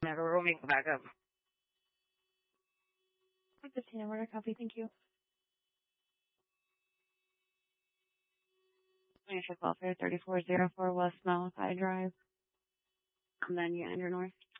Never roll me back up. 15 order copy, thank you. 26 Welfare, 3404 West Malachi Drive. And then you enter north.